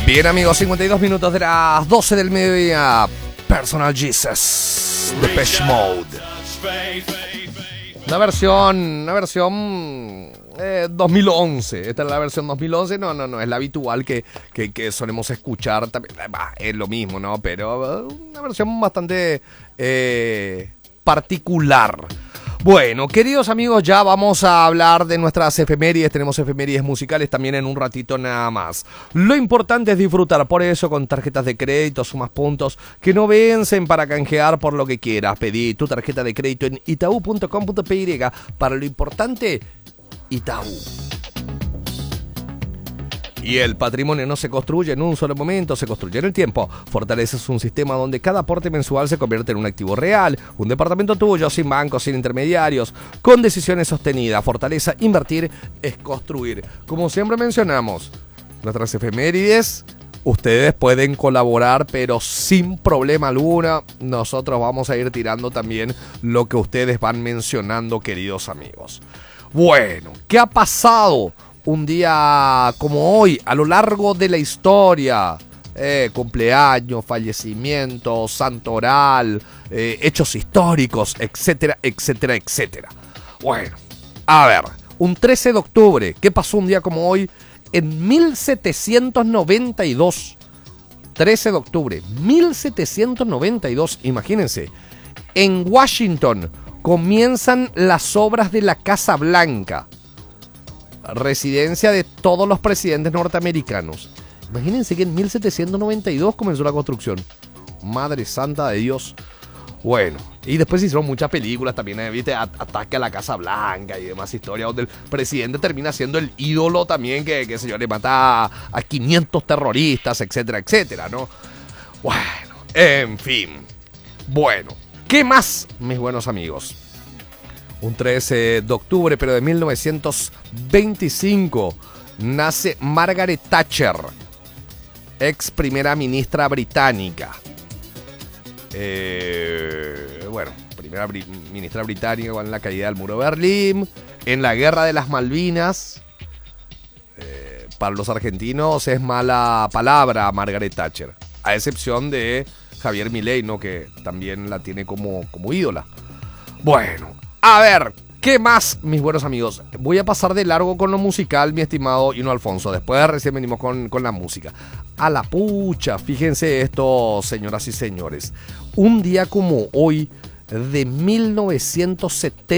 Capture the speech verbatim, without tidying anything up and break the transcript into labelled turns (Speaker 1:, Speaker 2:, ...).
Speaker 1: Bien, amigos, cincuenta y dos minutos de las doce del mediodía. Personal Jesus, Depeche Mode. Una versión, una versión eh, dos mil once. Esta es la versión dos mil once. No, no, no, es la habitual que, que, que solemos escuchar. También, bah, es lo mismo, ¿no? Pero una versión bastante eh, particular. Bueno, queridos amigos, ya vamos a hablar de nuestras efemérides. Tenemos efemérides musicales también en un ratito nada más. Lo importante es disfrutar, por eso con tarjetas de crédito, sumas puntos que no vencen para canjear por lo que quieras. Pedí tu tarjeta de crédito en itaú punto com punto pe y. Para lo importante, Itaú. Y el patrimonio no se construye en un solo momento, se construye en el tiempo. Fortaleza es un sistema donde cada aporte mensual se convierte en un activo real. Un departamento tuyo, sin bancos, sin intermediarios, con decisiones sostenidas. Fortaleza, invertir es construir. Como siempre mencionamos, nuestras efemérides, ustedes pueden colaborar, pero sin problema alguno. Nosotros vamos a ir tirando también lo que ustedes van mencionando, queridos amigos. Bueno, ¿qué ha pasado un día como hoy a lo largo de la historia? Eh, cumpleaños, fallecimientos, santoral, eh, hechos históricos, etcétera, etcétera, etcétera. Bueno, a ver, un trece de octubre, ¿qué pasó un día como hoy? En mil setecientos noventa y dos, trece de octubre, mil setecientos noventa y dos, imagínense, en Washington comienzan las obras de la Casa Blanca, residencia de todos los presidentes norteamericanos. Imagínense que en mil setecientos noventa y dos comenzó la construcción. Madre santa de Dios. Bueno, y después se hicieron muchas películas también, ¿eh? ¿Viste? Ataque a la Casa Blanca y demás historias, donde el presidente termina siendo el ídolo también, que, que señor, le mata a, a quinientos terroristas, etcétera, etcétera, ¿no? Bueno, en fin. Bueno, ¿qué más, mis buenos amigos? Un trece de octubre, pero de mil novecientos veinticinco, nace Margaret Thatcher, ex primera ministra británica. Eh, bueno, primera bri- ministra británica en la caída del muro de Berlín, en la guerra de las Malvinas. Eh, para los argentinos es mala palabra Margaret Thatcher, a excepción de Javier Milei, ¿no? Que también la tiene como, como ídola. Bueno, a ver, ¿qué más, mis buenos amigos? Voy a pasar de largo con lo musical, mi estimado Hino Alfonso. Después recién venimos con, con la música. A la pucha, fíjense esto, señoras y señores. Un día como hoy, de mil novecientos setenta.